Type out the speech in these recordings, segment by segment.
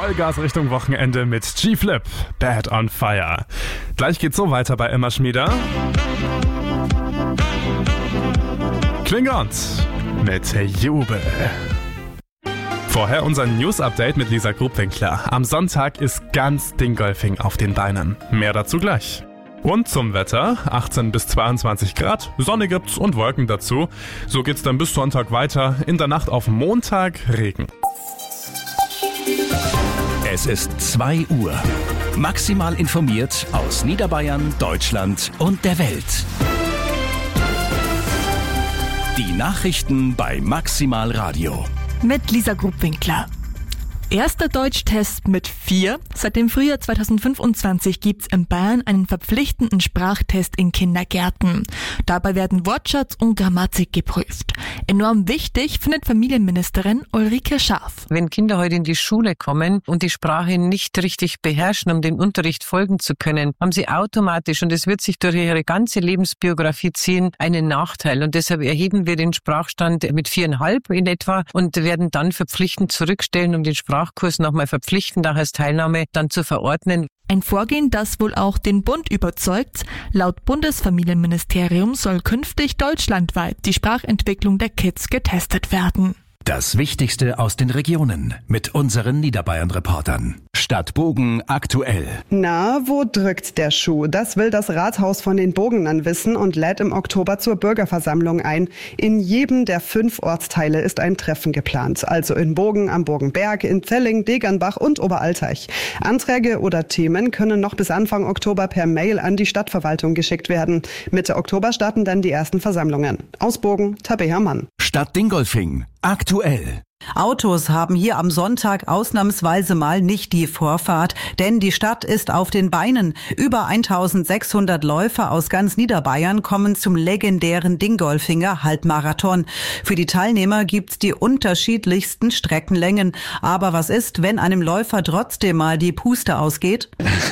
Vollgas Richtung Wochenende mit G-Flip, Bad on Fire. Gleich geht's so weiter bei Emma Schmieder. Klingons mit Jubel. Vorher unser News-Update mit Lisa Grubwinkler. Am Sonntag ist ganz Dingolfing auf den Beinen. Mehr dazu gleich. Und zum Wetter, 18 bis 22 Grad, Sonne gibt's und Wolken dazu. So geht's dann bis Sonntag weiter, in der Nacht auf Montag Regen. Es ist 2 Uhr. Maximal informiert aus Niederbayern, Deutschland und der Welt. Die Nachrichten bei Maximal Radio. Mit Lisa Grubwinkler. Erster Deutschtest mit 4. Seit dem Frühjahr 2025 gibt's in Bayern einen verpflichtenden Sprachtest in Kindergärten. Dabei werden Wortschatz und Grammatik geprüft. Enorm wichtig findet Familienministerin Ulrike Schaaf. Wenn Kinder heute in die Schule kommen und die Sprache nicht richtig beherrschen, um dem Unterricht folgen zu können, haben sie automatisch, und es wird sich durch ihre ganze Lebensbiografie ziehen, einen Nachteil. Und deshalb erheben wir den Sprachstand mit 4,5 in etwa und werden dann verpflichtend zurückstellen, um den Sprachkurs nochmal verpflichtend auch als Teilnahme dann zu verordnen. Ein Vorgehen, das wohl auch den Bund überzeugt. Laut Bundesfamilienministerium soll künftig deutschlandweit die Sprachentwicklung der Kids getestet werden. Das Wichtigste aus den Regionen mit unseren Niederbayern-Reportern. Stadt Bogen aktuell. Na, wo drückt der Schuh? Das will das Rathaus von den Bogenern wissen und lädt im Oktober zur Bürgerversammlung ein. In jedem der 5 Ortsteile ist ein Treffen geplant. Also in Bogen, am Bogenberg, in Zelling, Degernbach und Oberalteich. Anträge oder Themen können noch bis Anfang Oktober per Mail an die Stadtverwaltung geschickt werden. Mitte Oktober starten dann die ersten Versammlungen. Aus Bogen, Tabea Mann. Stadt Dingolfing aktuell. Autos haben hier am Sonntag ausnahmsweise mal nicht die Vorfahrt, denn die Stadt ist auf den Beinen. Über 1600 Läufer aus ganz Niederbayern kommen zum legendären Dingolfinger Halbmarathon. Für die Teilnehmer gibt's die unterschiedlichsten Streckenlängen. Aber was ist, wenn einem Läufer trotzdem mal die Puste ausgeht?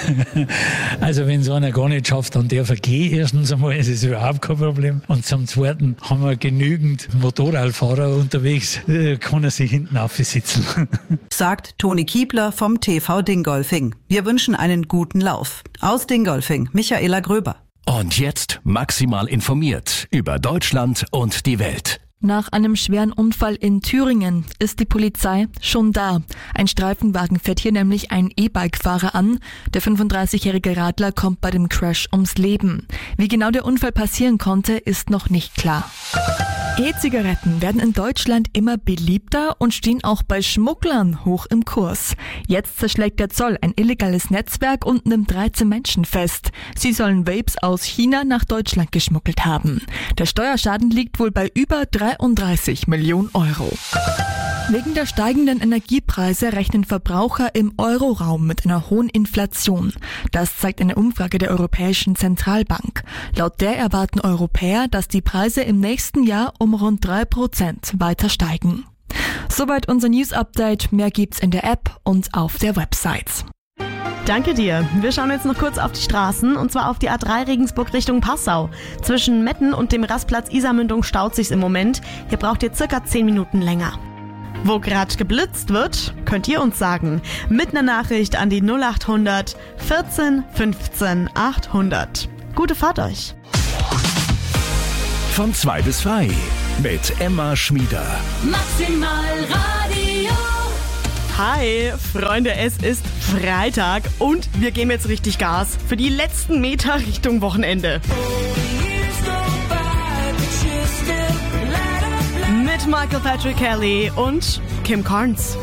Also wenn so einer gar nicht schafft, dann darf er gehen. Erstens einmal ist es überhaupt kein Problem. Und zum Zweiten haben wir genügend Motorradfahrer unterwegs, kann er sich hinten aufsitzen. Sagt Toni Kiebler vom TV Dingolfing. Wir wünschen einen guten Lauf. Aus Dingolfing, Michaela Gröber. Und jetzt maximal informiert über Deutschland und die Welt. Nach einem schweren Unfall in Thüringen ist die Polizei schon da. Ein Streifenwagen fährt hier nämlich einen E-Bike-Fahrer an. Der 35-jährige Radler kommt bei dem Crash ums Leben. Wie genau der Unfall passieren konnte, ist noch nicht klar. E-Zigaretten werden in Deutschland immer beliebter und stehen auch bei Schmugglern hoch im Kurs. Jetzt zerschlägt der Zoll ein illegales Netzwerk und nimmt 13 Menschen fest. Sie sollen Vapes aus China nach Deutschland geschmuggelt haben. Der Steuerschaden liegt wohl bei über 33 Millionen Euro. Wegen der steigenden Energiepreise rechnen Verbraucher im Euroraum mit einer hohen Inflation. Das zeigt eine Umfrage der Europäischen Zentralbank. Laut der erwarten Europäer, dass die Preise im nächsten Jahr um rund 3% weiter steigen. Soweit unser News-Update. Mehr gibt's in der App und auf der Website. Danke dir. Wir schauen jetzt noch kurz auf die Straßen, und zwar auf die A3 Regensburg Richtung Passau. Zwischen Metten und dem Rastplatz Isarmündung staut sich's im Moment. Hier braucht ihr circa 10 Minuten länger. Wo grad geblitzt wird, könnt ihr uns sagen. Mit einer Nachricht an die 0800 14 15 800. Gute Fahrt euch. Von 2 bis 3 mit Emma Schmieder. Maximal Radio. Hi, Freunde, es ist Freitag und wir geben jetzt richtig Gas für die letzten Meter Richtung Wochenende. Mit Michael Patrick Kelly und Kim Carnes.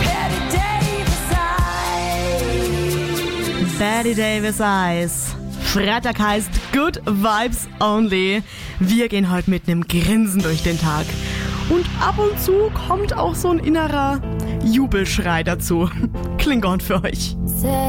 Betty Davis Eyes. Freitag heißt Good Vibes Only. Wir gehen heute mit einem Grinsen durch den Tag. Und ab und zu kommt auch so ein innerer Jubelschrei dazu. Klingon für euch.